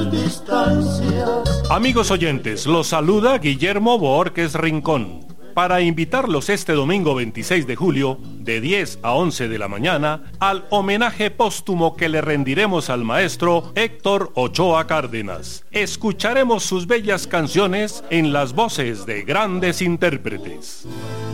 las distancias. Amigos oyentes, los saluda Guillermo Borges Rincón para invitarlos este domingo 26 de julio, de 10 a 11 de la mañana, al homenaje póstumo que le rendiremos al maestro Héctor Ochoa Cárdenas. Escucharemos sus bellas canciones en las voces de grandes intérpretes.